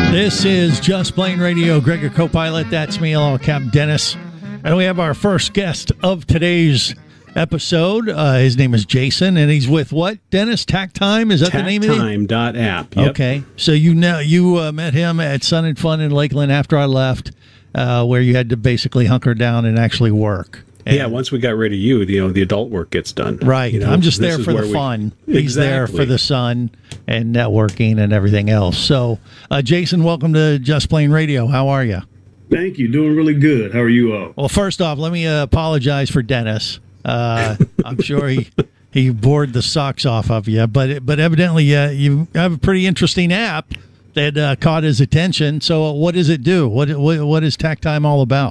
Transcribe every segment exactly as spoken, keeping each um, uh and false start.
This is Just Plain Radio. Gregor co-pilot, that's me, along with Captain Dennis. And we have our first guest of today's episode. Uh, his name is Jason, and he's with what, Dennis? Tack Time? Is that the name of it? tack time dot app. Yep. Okay. So you know you uh, met him at Sun and Fun in Lakeland after I left, uh, where you had to basically hunker down and actually work. And yeah, once we got rid of you, you know, the adult work gets done. Right. You know, I'm just there for the we, fun. He's exactly. there for the sun and networking and everything else. So, uh, Jason, welcome to Just Plain Radio. How are you? Thank you. Doing really good. How are you all? Well, first off, let me uh, apologize for Dennis. Uh, I'm sure he he bored the socks off of you, but but evidently uh, you have a pretty interesting app that uh, caught his attention. So, what does it do? What what, what is Tack Time all about?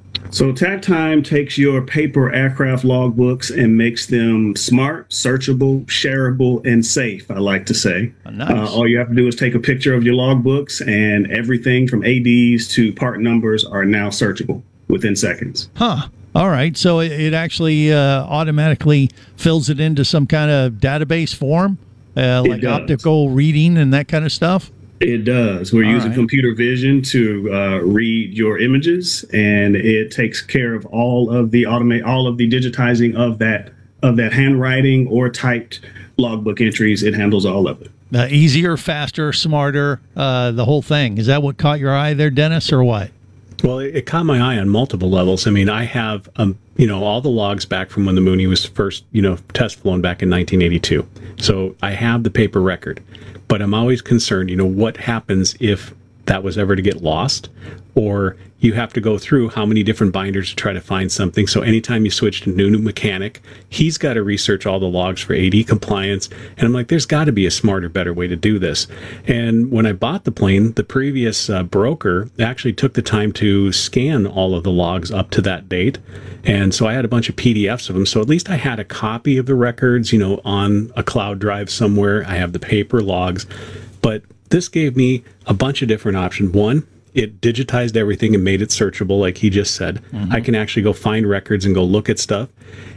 So Tack Time takes your paper aircraft logbooks and makes them smart, searchable, shareable, and safe, I like to say. Oh, nice. Uh, all you have to do is take a picture of your logbooks, and everything from A Ds to part numbers are now searchable within seconds. Huh. All right. So it, it actually uh, automatically fills it into some kind of database form, uh, like optical reading and that kind of stuff? It does. We're All using right. computer vision to uh, read your images, and it takes care of all of the automate, all of the digitizing of that of that handwriting or typed logbook entries. It handles all of it. Uh, easier, faster, smarter, uh, the whole thing. Is that what caught your eye there, Dennis, or what? Well, it, it caught my eye on multiple levels. I mean, I have, um, you know, all the logs back from when the Mooney was first, you know, test flown back in nineteen eighty-two. So I have the paper record, but I'm always concerned, you know, what happens if that was ever to get lost, or you have to go through how many different binders to try to find something. So anytime you switch to new, new mechanic, he's got to research all the logs for A D compliance. And I'm like, there's got to be a smarter, better way to do this. And when I bought the plane, the previous uh, broker actually took the time to scan all of the logs up to that date. And so I had a bunch of P D Fs of them. So at least I had a copy of the records, you know, on a cloud drive somewhere. I have the paper logs, but this gave me a bunch of different options. One, it digitized everything and made it searchable, like he just said. Mm-hmm. I can actually go find records and go look at stuff.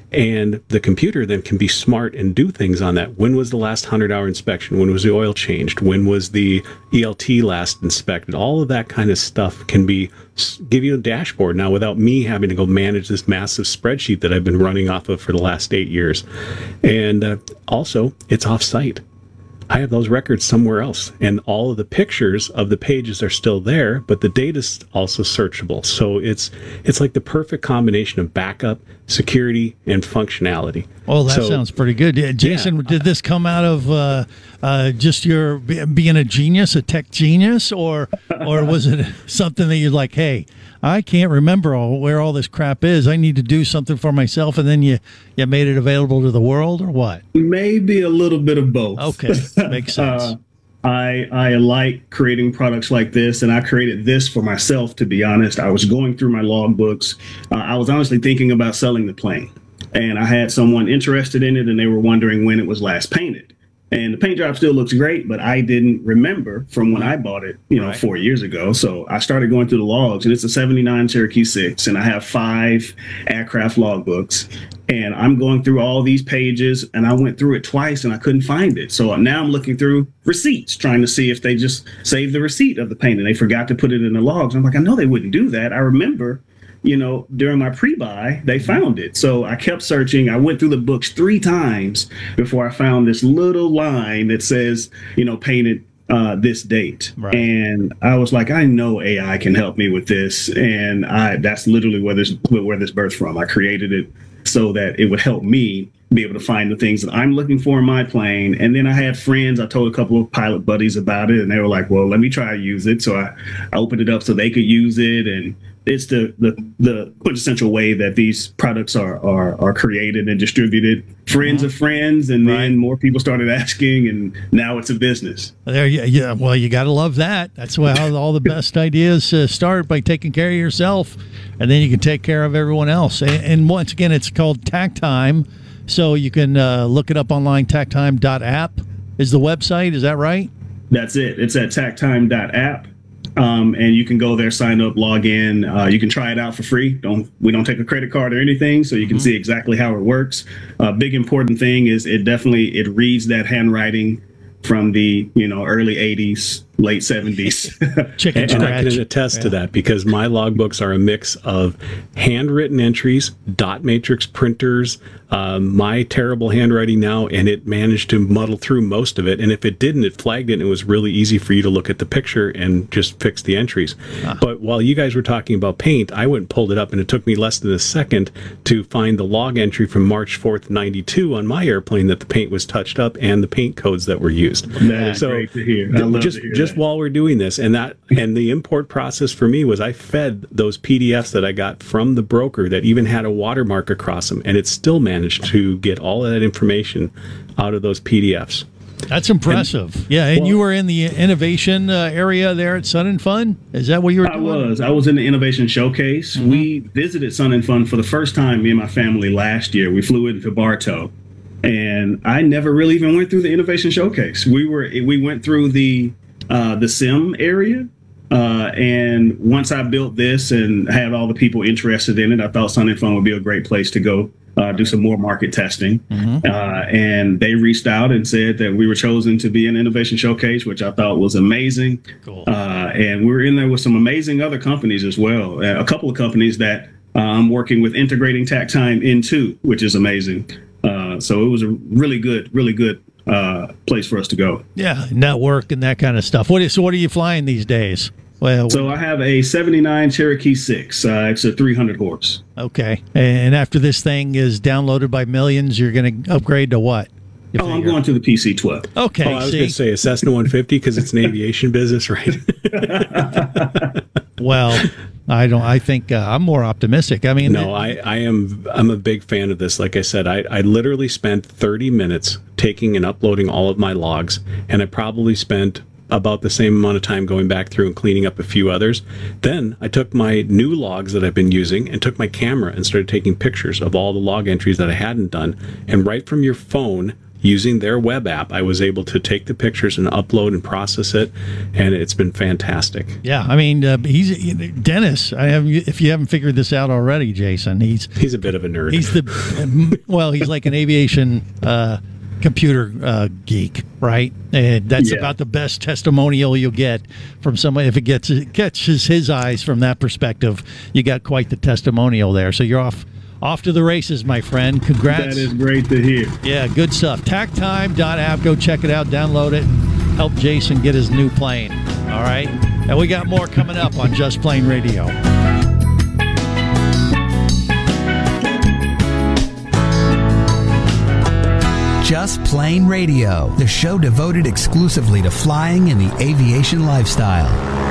And the computer then can be smart and do things on that. When was the last hundred-hour inspection? When was the oil changed? When was the E L T last inspected? All of that kind of stuff can be give you a dashboard now without me having to go manage this massive spreadsheet that I've been running off of for the last eight years. And uh, also, it's off-site. I have those records somewhere else, and all of the pictures of the pages are still there, but the data's also searchable. So it's it's like the perfect combination of backup, security, and functionality. Well, that so, sounds pretty good. Yeah, Jason, yeah. did this come out of uh, uh, just your being a genius, a tech genius, or or was it something that you're like, hey, I can't remember all, where all this crap is. I need to do something for myself, and then you, you made it available to the world, or what? Maybe a little bit of both. Okay, makes sense. uh, I I like creating products like this, and I created this for myself, to be honest. I was going through my logbooks. Uh, I was honestly thinking about selling the plane, and I had someone interested in it, and they were wondering when it was last painted. And the paint job still looks great, but I didn't remember from when I bought it, you know, right. four years ago. So I started going through the logs, and it's a seventy-nine Cherokee six, and I have five aircraft logbooks. And I'm going through all these pages, and I went through it twice, and I couldn't find it. So now I'm looking through receipts, trying to see if they just saved the receipt of the paint, and they forgot to put it in the logs. I'm like, I know they wouldn't do that. I remember, you know, during my pre-buy, they found it. So I kept searching. I went through the books three times before I found this little line that says, you know, painted uh, this date. Right. And I was like, I know A I can help me with this. And I that's literally where this, where this birthed from. I created it so that it would help me be able to find the things that I'm looking for in my plane. And then I had friends, I told a couple of pilot buddies about it, and they were like, well, let me try to use it. So I, I opened it up so they could use it. And it's the, the, the quintessential way that these products are, are, are created and distributed. Friends of friends, and then right. more people started asking, and now it's a business. There, yeah, yeah. Well, you got to love that. That's why all, all the best ideas uh, start by taking care of yourself, and then you can take care of everyone else. And, and once again, it's called Tack Time, so you can uh, look it up online. tack time dot app is the website. Is that right? That's it. It's at tack time dot app. Um, and you can go there, sign up, log in. Uh, you can try it out for free. Don't we don't take a credit card or anything, so you can mm-hmm. see exactly how it works. A uh, big important thing is it definitely it reads that handwriting from the you know early eighties late seventies. Chicken And, and I scratch. can attest Yeah. to that because my logbooks are a mix of handwritten entries, dot matrix printers, um, my terrible handwriting now, and it managed to muddle through most of it. And if it didn't, it flagged it, and it was really easy for you to look at the picture and just fix the entries. Ah. But while you guys were talking about paint, I went and pulled it up, and it took me less than a second to find the log entry from March fourth, ninety-two on my airplane that the paint was touched up and the paint codes that were used. That is great to hear. I love just to hear just that. while we're doing this, and that and the import process for me was I fed those P D Fs that I got from the broker that even had a watermark across them, and it still managed to get all of that information out of those P D Fs. That's impressive. And, yeah, and well, you were in the innovation uh, area there at Sun and Fun? Is that what you were I doing? was. I was in the Innovation Showcase. Mm-hmm. We visited Sun and Fun for the first time, me and my family, last year. We flew into Bartow. And I never really even went through the Innovation Showcase. We were we went through the uh, the sim area. Uh, and once I built this and had all the people interested in it, I thought Sun and Fun would be a great place to go uh, do some more market testing. Mm-hmm. Uh, and they reached out and said that we were chosen to be an Innovation Showcase, which I thought was amazing. Cool. Uh, and we were in there with some amazing other companies as well. Uh, a couple of companies that uh, I'm working with integrating TacTime into, which is amazing. Uh, so it was a really good, really good uh, place for us to go. Yeah, network and that kind of stuff. What is so? What are you flying these days? Well, so I have a seventy-nine Cherokee six. Uh, it's a three hundred horse. Okay, and after this thing is downloaded by millions, you're going to upgrade to what? You oh, figure? I'm going to the P C twelve. Okay, oh, I was going to say a Cessna one fifty because it's an aviation business, right? Well, I don't. I think uh, I'm more optimistic. I mean, no, I, I am. I'm a big fan of this. Like I said, I, I literally spent thirty minutes taking and uploading all of my logs, and I probably spent about the same amount of time going back through and cleaning up a few others. Then I took my new logs that I've been using and took my camera and started taking pictures of all the log entries that I hadn't done. And right from your phone, using their web app, I was able to take the pictures and upload and process it, and it's been fantastic. Yeah, I mean, uh, he's Dennis. I have, if you haven't figured this out already, Jason, he's he's a bit of a nerd. He's the well, he's like an aviation uh, computer uh, geek, right? And that's yeah. about the best testimonial you'll get from somebody. If it gets it catches his eyes from that perspective, you got quite the testimonial there. So you're off. Off to the races, my friend. Congrats. That is great to hear. Yeah, good stuff. tactime dot app. Go check it out. Download it. Help Jason get his new plane. All right? And we got more coming up on Just Plane Radio. Just Plane Radio, the show devoted exclusively to flying and the aviation lifestyle.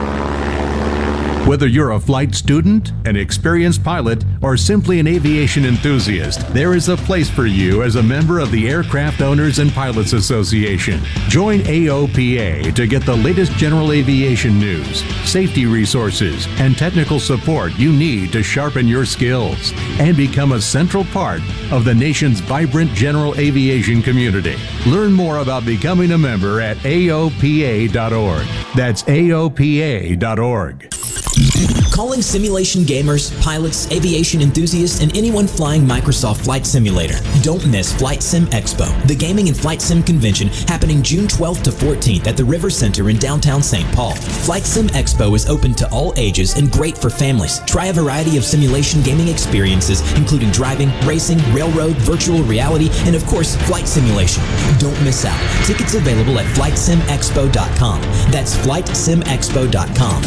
Whether you're a flight student, an experienced pilot, or simply an aviation enthusiast, there is a place for you as a member of the Aircraft Owners and Pilots Association. Join A O P A to get the latest general aviation news, safety resources, and technical support you need to sharpen your skills and become a central part of the nation's vibrant general aviation community. Learn more about becoming a member at A O P A dot org. That's A O P A dot org. Calling simulation gamers, pilots, aviation enthusiasts, and anyone flying Microsoft Flight Simulator. Don't miss Flight Sim Expo, the gaming and flight sim convention happening June twelfth to fourteenth at the River Center in downtown Saint Paul. Flight Sim Expo is open to all ages and great for families. Try a variety of simulation gaming experiences, including driving, racing, railroad, virtual reality, and of course, flight simulation. Don't miss out. Tickets available at flight sim expo dot com. That's flight sim expo dot com.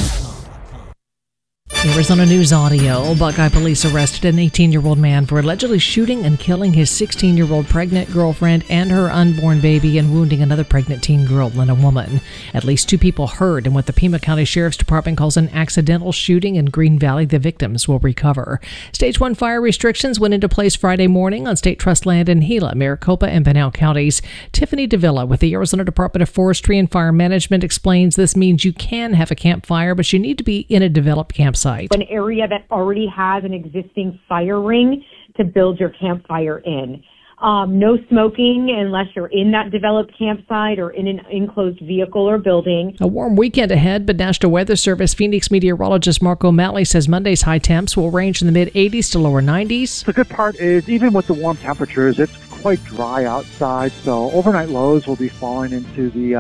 Arizona News Audio. Buckeye police arrested an eighteen-year-old man for allegedly shooting and killing his sixteen-year-old pregnant girlfriend and her unborn baby and wounding another pregnant teen girl and a woman. At least two people hurt in what the Pima County Sheriff's Department calls an accidental shooting in Green Valley. The victims will recover. Stage one fire restrictions went into place Friday morning on state trust land in Gila, Maricopa, and Pinal counties. Tiffany Davila with the Arizona Department of Forestry and Fire Management explains this means you can have a campfire, but you need to be in a developed campsite. An area that already has an existing fire ring to build your campfire in. Um, no smoking unless you're in that developed campsite or in an enclosed vehicle or building. A warm weekend ahead, but National Weather Service Phoenix meteorologist Mark O'Malley says Monday's high temps will range in the mid eighties to lower nineties. The good part is even with the warm temperatures, it's quite dry outside, so overnight lows will be falling into the uh,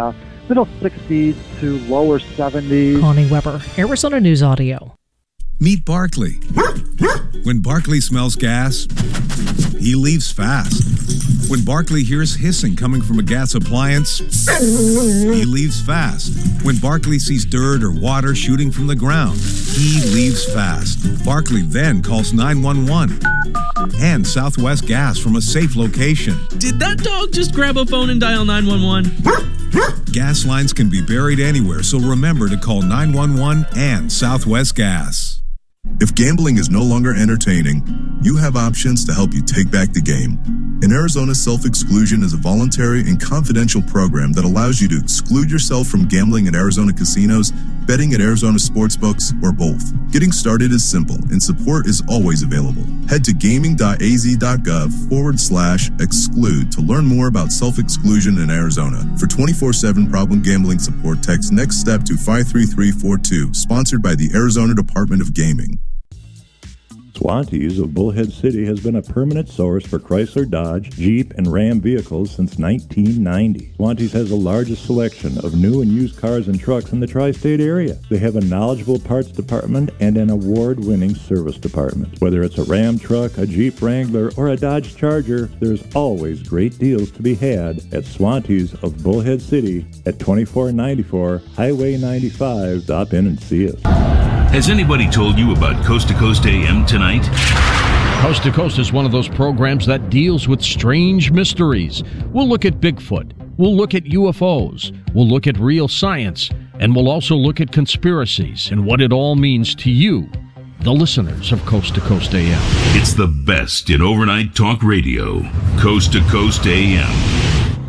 middle sixties to lower seventies. Connie Weber, Arizona News Audio. Meet Barkley. When Barkley smells gas, he leaves fast. When Barkley hears hissing coming from a gas appliance, he leaves fast. When Barkley sees dirt or water shooting from the ground, he leaves fast. Barkley then calls nine one one and Southwest Gas from a safe location. Did that dog just grab a phone and dial nine one one? Gas lines can be buried anywhere, so remember to call nine one one and Southwest Gas. If gambling is no longer entertaining, you have options to help you take back the game. In Arizona, self-exclusion is a voluntary and confidential program that allows you to exclude yourself from gambling at Arizona casinos, betting at Arizona sportsbooks, or both. Getting started is simple, and support is always available. Head to gaming.az.gov forward slash exclude to learn more about self-exclusion in Arizona. For twenty-four seven problem gambling support, text Next Step to five three three four two, sponsored by the Arizona Department of Gaming. Swantees of Bullhead City has been a permanent source for Chrysler, Dodge, Jeep, and Ram vehicles since nineteen ninety. Swantees has the largest selection of new and used cars and trucks in the tri-state area. They have a knowledgeable parts department and an award-winning service department. Whether it's a Ram truck, a Jeep Wrangler, or a Dodge Charger, there's always great deals to be had at Swantees of Bullhead City at twenty-four ninety-four Highway ninety-five. Stop in and see us. Has anybody told you about Coast to Coast A M tonight? Coast to Coast is one of those programs that deals with strange mysteries. We'll look at Bigfoot. We'll look at U F Os. We'll look at real science. And we'll also look at conspiracies and what it all means to you, the listeners of Coast to Coast A M. It's the best in overnight talk radio. Coast to Coast A M.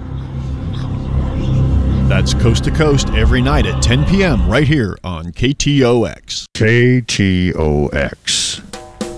That's Coast to Coast every night at ten p.m. right here on K T O X. K T O X.